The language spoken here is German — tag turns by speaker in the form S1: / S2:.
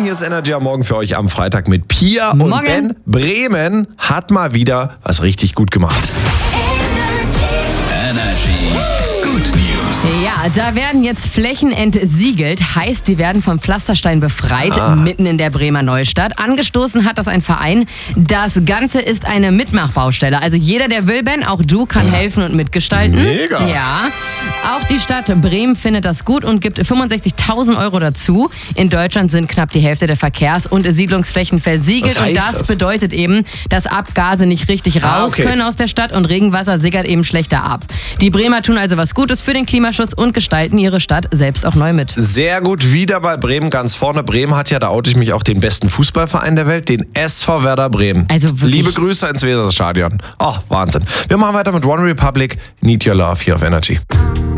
S1: hier ist Energy am Morgen für euch am Freitag mit Pia und
S2: Morgen.
S1: Ben. Bremen hat mal wieder was richtig gut gemacht.
S3: Energy Good News.
S2: Ja, da werden jetzt Flächen entsiegelt. Heißt, die werden vom Pflasterstein befreit, mitten in der Bremer Neustadt. Angestoßen hat das ein Verein. Das Ganze ist eine Mitmachbaustelle. Also jeder, der will, Ben, auch du, kann helfen und mitgestalten.
S1: Mega.
S2: Ja. Auch die Stadt Bremen findet das gut und gibt 65.000 Euro dazu. In Deutschland sind knapp die Hälfte der Verkehrs- und Siedlungsflächen versiegelt.
S1: Was heißt
S2: und das
S1: das?
S2: bedeutet eben, dass Abgase nicht richtig raus
S1: okay.
S2: können aus der Stadt und Regenwasser sickert eben schlechter ab. Die Bremer tun also was Gutes für den Klimaschutz und gestalten ihre Stadt selbst auch neu mit.
S1: Sehr gut, wieder bei Bremen ganz vorne. Bremen hat ja, da oute ich mich, auch den besten Fußballverein der Welt, den SV Werder Bremen.
S2: Also wirklich.
S1: Liebe Grüße ins Weserstadion. Oh, Wahnsinn. Wir machen weiter mit One Republic, Need Your Love hier auf Energy.